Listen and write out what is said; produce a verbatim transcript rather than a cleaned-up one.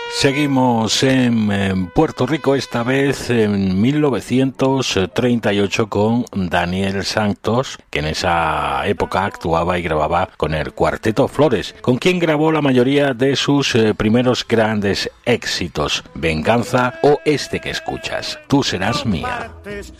Seguimos en, en Puerto Rico, esta vez en mil novecientos treinta y ocho con Daniel Santos, que en esa época actuaba y grababa con el Cuarteto Flores, con quien grabó la mayoría de sus eh, primeros grandes éxitos, Venganza o este que escuchas, Tú serás mía.